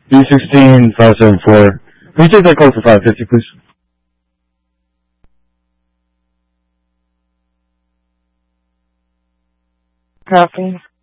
B16574. Can you take that call for 550, please? Copy.